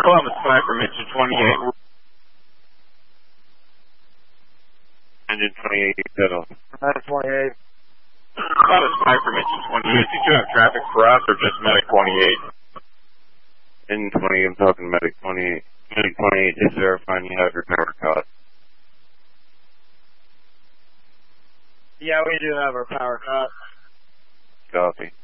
Columbus 5 from engine 28. Engine 28, settle. 928. Columbus 5 from engine 28. Did you have traffic for us or just Medic 28? Engine 20, I'm talking Medic 28. Medic 28, just verifying you have your power cut. Yeah, we do have our power cut. Copy.